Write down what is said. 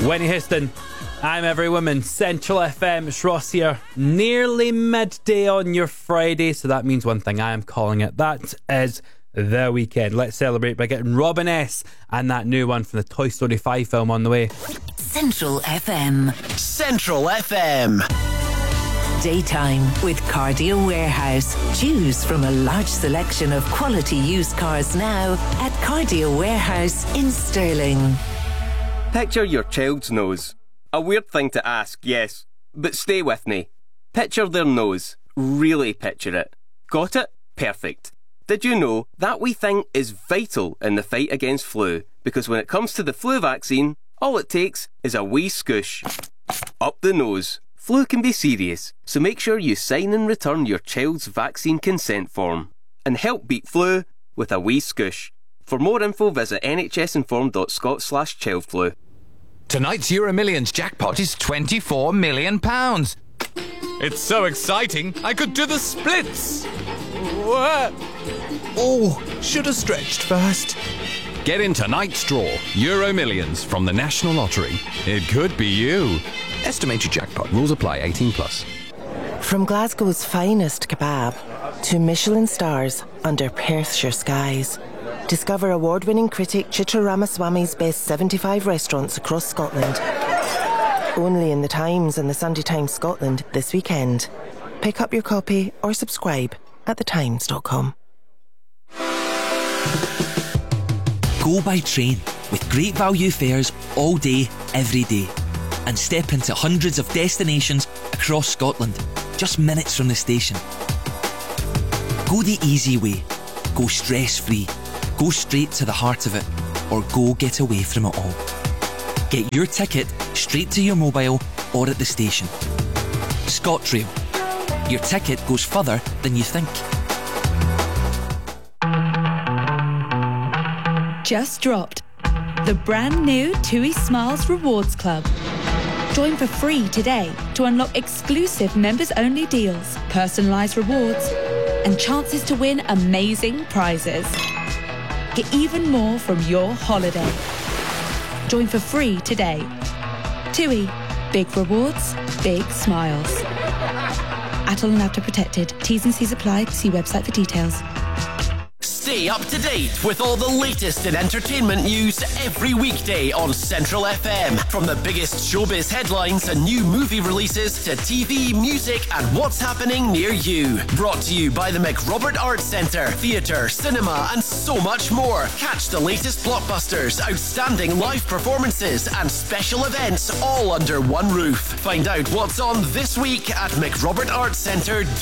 Whitney Houston, I'm Every Woman, Central FM. It's Ross here. Nearly midday on your Friday, so that means one thing. I am calling it. That is the weekend. Let's celebrate by getting Robin S. and that new one from the Toy Story 5 film on the way. Central FM. Central FM. Daytime with Cardio Warehouse. Choose from a large selection of quality used cars now at Cardio Warehouse in Stirling. Picture your child's nose. A weird thing to ask, yes, but stay with me. Picture their nose. Really picture it. Got it? Perfect. Did you know that wee thing is vital in the fight against flu? Because when it comes to the flu vaccine, all it takes is a wee scoosh. Up the nose. Flu can be serious, so make sure you sign and return your child's vaccine consent form. And help beat flu with a wee scoosh. For more info, visit nhsinform.scot/childflu. Tonight's Euro Millions jackpot is £24 million. It's so exciting, I could do the splits. Oh, should have stretched first. Get in tonight's draw, Euro Millions from the National Lottery. It could be you. Estimated jackpot. Rules apply. 18+. From Glasgow's finest kebab to Michelin stars under Perthshire skies. Discover award-winning critic Chitra Ramaswamy's best 75 restaurants across Scotland. Only in the Times and the Sunday Times Scotland this weekend. Pick up your copy or subscribe at thetimes.com. Go by train with great value fares all day, every day. And step into hundreds of destinations across Scotland, just minutes from the station. Go the easy way. Go stress-free. Go straight to the heart of it, or go get away from it all. Get your ticket straight to your mobile or at the station. ScotRail. Your ticket goes further than you think. Just dropped. The brand new TUI Smiles Rewards Club. Join for free today to unlock exclusive members-only deals, personalised rewards, and chances to win amazing prizes. Get even more from your holiday. Join for free today. TUI. Big rewards, big smiles. Atoll and After Protected. T's and C's apply. See website for details. Stay up to date with all the latest in entertainment news every weekday on Central FM. From the biggest showbiz headlines and new movie releases to TV, music and what's happening near you. Brought to you by the McRobert Arts Centre, theatre, cinema and so much more. Catch the latest blockbusters, outstanding live performances and special events all under one roof. Find out what's on this week at mcrobertartscentre.com.